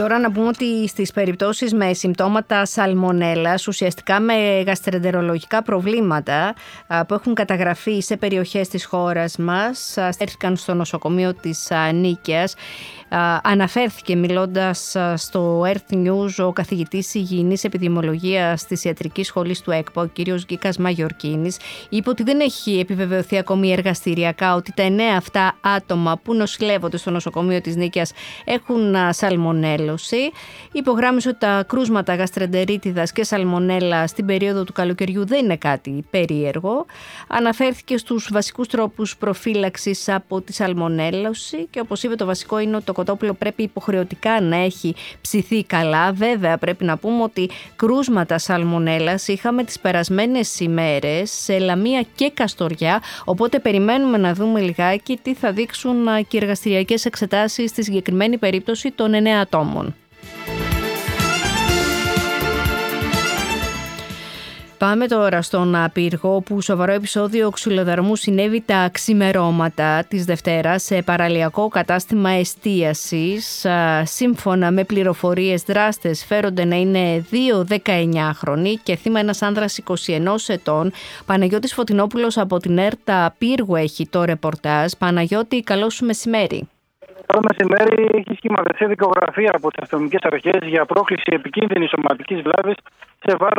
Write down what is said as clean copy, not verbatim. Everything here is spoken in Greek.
Τώρα να πούμε ότι στις περιπτώσεις με συμπτώματα σαλμονέλας, ουσιαστικά με γαστρεντερολογικά προβλήματα που έχουν καταγραφεί σε περιοχές της χώρας μας, έρθηκαν στο νοσοκομείο της Νίκαιας. Αναφέρθηκε μιλώντας στο Earth News ο καθηγητής υγιεινής επιδημιολογίας της ιατρικής σχολής του ΕΚΠΑ, ο κύριος Γκίκας Μαγιορκίνης. Είπε ότι δεν έχει επιβεβαιωθεί ακόμη εργαστηριακά ότι τα 9 αυτά άτομα που νοσηλεύονται στο νοσοκομείο της Νίκαιας έχουν σαλμονέλωση. Υπογράμμισε ότι τα κρούσματα γαστρεντερίτιδας και σαλμονέλα στην περίοδο του καλοκαιριού δεν είναι κάτι περίεργο. Αναφέρθηκε στους βασικούς τρόπους προφύλαξης από τη σαλμονέλωση και όπως είπε, το βασικό είναι ότι το κοτόπουλο πρέπει υποχρεωτικά να έχει ψηθεί καλά. Βέβαια πρέπει να πούμε ότι κρούσματα σαλμονέλας είχαμε τις περασμένες ημέρες σε Λαμία και Καστοριά, οπότε περιμένουμε να δούμε λιγάκι τι θα δείξουν και οι εργαστηριακές εξετάσεις στη συγκεκριμένη περίπτωση των 9 ατόμων. Πάμε τώρα στον πύργο, που σοβαρό επεισόδιο ξυλοδαρμού συνέβη τα ξημερώματα της Δευτέρας σε παραλιακό κατάστημα εστίασης. Σύμφωνα με πληροφορίες, δράστες φέρονται να είναι 2 19χρονοι και θύμα ένας άνδρας 21 ετών. Παναγιώτης Φωτεινόπουλος από την ΕΡΤ Πύργου έχει το ρεπορτάζ. Παναγιώτη, καλό σου μεσημέρι. Καλό μεσημέρι. Έχει σχηματιστεί δικογραφία από τις αστυνομικές αρχές για πρόκληση επικίνδυνης σωματικής βλάβης σε βάρος